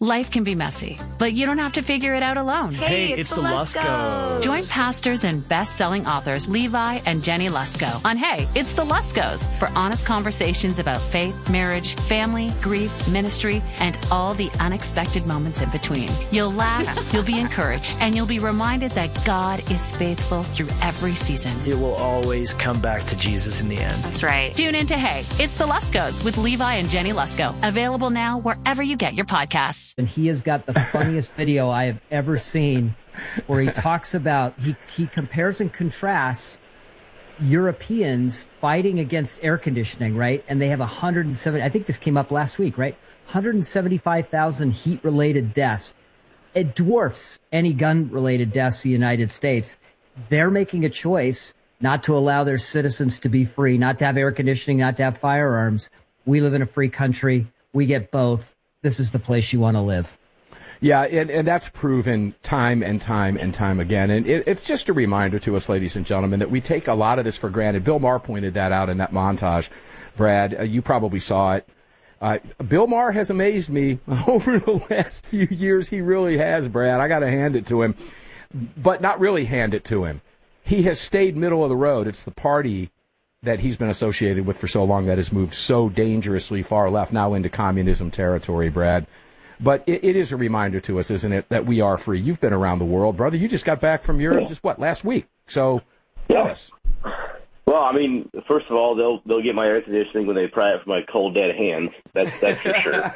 Life can be messy, but you don't have to figure it out alone. Hey, it's the Luskos. Join pastors and best-selling authors Levi and Jenny Lusko on Hey, It's the Luskos for honest conversations about faith, marriage, family, grief, ministry, and all the unexpected moments in between. You'll laugh, you'll be encouraged, and you'll be reminded that God is faithful through every season. It will always come back to Jesus in the end. That's right. Tune in to Hey, It's the Luskos with Levi and Jenny Lusko. Available now wherever you get your podcasts. And he has got the funniest video I have ever seen where he talks about, he compares and contrasts Europeans fighting against air conditioning, right? And they have 170, I think this came up last week, right? 175,000 heat-related deaths. It dwarfs any gun-related deaths in the United States. They're making a choice not to allow their citizens to be free, not to have air conditioning, not to have firearms. We live in a free country. We get both. This is the place you want to live. Yeah, and that's proven time and time and time again. And it's just a reminder to us, ladies and gentlemen, that we take a lot of this for granted. Bill Maher pointed that out in that montage. Brad, you probably saw it. Bill Maher has amazed me over the last few years. He really has, Brad. I got to hand it to him, but not really hand it to him. He has stayed middle of the road. It's the party that he's been associated with for so long that has moved so dangerously far left, now into communism territory, Brad. But it is a reminder to us, isn't it, that we are free. You've been around the world, brother. You just got back from Europe last week. So tell us. Well, I mean, first of all, they'll get my air conditioning when they pry it from my cold, dead hands. That's for sure.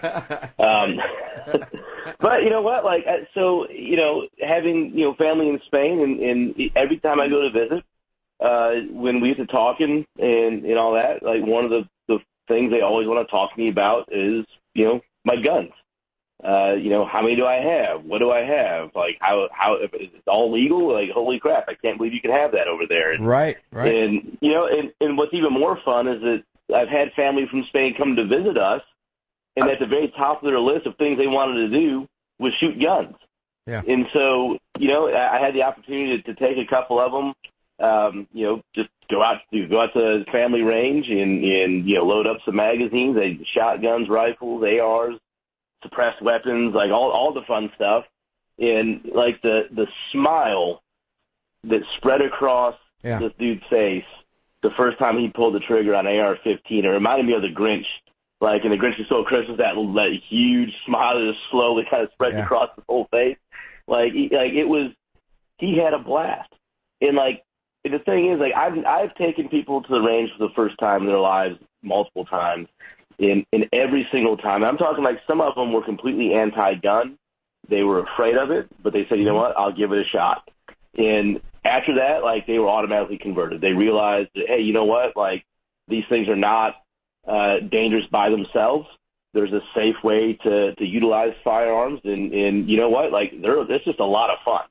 But you know what? Having family in Spain, and every time I go to visit, when we used to talking and all that, like one of the things they always want to talk to me about is my guns. How many do I have? What do I have? Like how if it's all legal? Like holy crap! I can't believe you can have that over there. Right. And and what's even more fun is that I've had family from Spain come to visit us, and at the very top of their list of things they wanted to do was shoot guns. Yeah. And so I had the opportunity to take a couple of them. Just go out to the family range and load up some magazines, shotguns, rifles, ARs, suppressed weapons, like all the fun stuff. And like the smile that spread across this dude's face the first time he pulled the trigger on AR-15, it reminded me of the Grinch. Like in the Grinch Who Stole Christmas, that huge smile that just slowly kind of spreads across the whole face. He had a blast. And the thing is, I've taken people to the range for the first time in their lives multiple times, and every single time. I'm talking some of them were completely anti-gun. They were afraid of it, but they said, you know what, I'll give it a shot. And after that, they were automatically converted. They realized that, hey, you know what, these things are not dangerous by themselves. There's a safe way to utilize firearms, and you know what, it's just a lot of fun.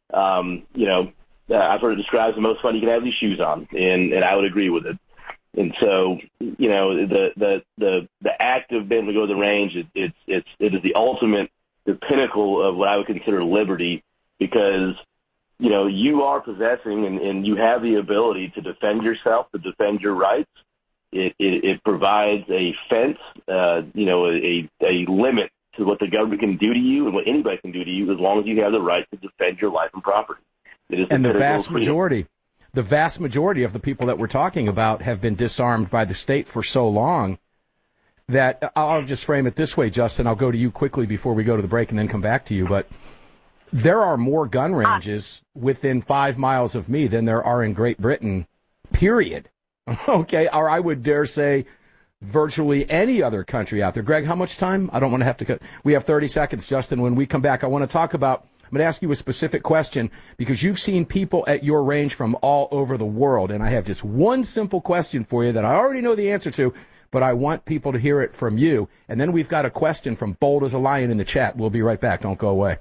I've heard it described as the most fun you can have these shoes on, and I would agree with it. And so, the act of being able to go to the range, it is the ultimate, the pinnacle of what I would consider liberty, because you are possessing and you have the ability to defend yourself, to defend your rights. It provides a fence, a limit to what the government can do to you and what anybody can do to you, as long as you have the right to defend your life and property. And the vast majority of the people that we're talking about have been disarmed by the state for so long that I'll just frame it this way, Justin. I'll go to you quickly before we go to the break and then come back to you. But there are more gun ranges within 5 miles of me than there are in Great Britain, period. Okay, or I would dare say virtually any other country out there. Greg, how much time? I don't want to have to cut. We have 30 seconds, Justin. When we come back, I want to talk about, I'm going to ask you a specific question because you've seen people at your range from all over the world, and I have just one simple question for you that I already know the answer to, but I want people to hear it from you. And then we've got a question from Bold as a Lion in the chat. We'll be right back. Don't go away.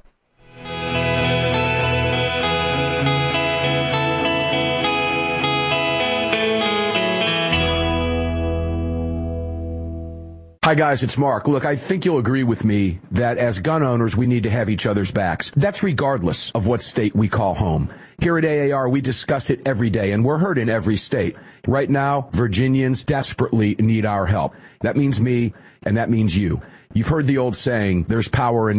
Hi, guys, it's Mark. Look, I think you'll agree with me that as gun owners, we need to have each other's backs. That's regardless of what state we call home. Here at AAR, we discuss it every day, and we're heard in every state. Right now, Virginians desperately need our help. That means me, and that means you. You've heard the old saying, there's power in